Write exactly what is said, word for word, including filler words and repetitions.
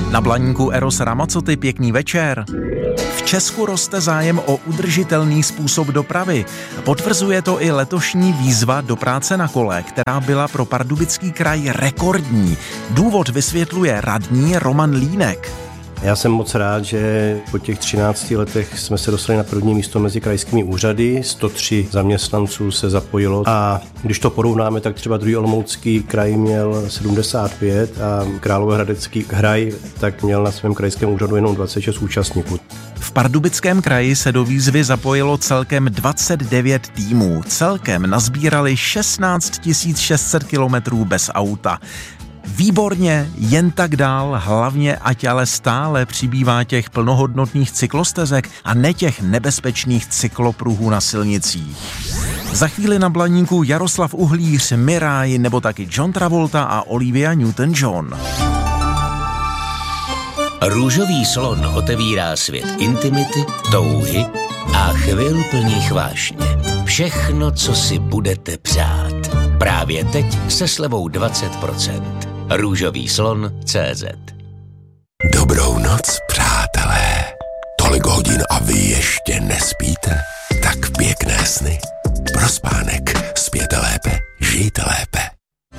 Na Blaníku Eros Ramazzotti, pěkný večer. V Česku roste zájem o udržitelný způsob dopravy. Potvrzuje to i letošní výzva do práce na kole, která byla pro Pardubický kraj rekordní. Důvod vysvětluje radní Roman Línek. Já jsem moc rád, že po těch třinácti letech jsme se dostali na první místo mezi krajskými úřady. sto tři zaměstnanců se zapojilo a když to porovnáme, tak třeba druhý Olomoucký kraj měl sedmdesát pět a Královéhradecký kraj tak měl na svém krajském úřadu jenom dvacet šest účastníků. V Pardubickém kraji se do výzvy zapojilo celkem dvacet devět týmů. Celkem nazbírali šestnáct tisíc šest set kilometrů bez auta. Výborně, jen tak dál, hlavně ať ale stále přibývá těch plnohodnotných cyklostezek a ne těch nebezpečných cyklopruhů na silnicích. Za chvíli na Blaníku Jaroslav Uhlíř, Mirai nebo taky John Travolta a Olivia Newton-John. Růžový slon otevírá svět intimity, touhy a chvil plných vášně. Všechno, co si budete přát. Právě teď se slevou dvacet procent. Růžový slon tečka cé zet. Dobrou noc, přátelé. Tolik hodin a vy ještě nespíte? Tak pěkné sny. Prospánek.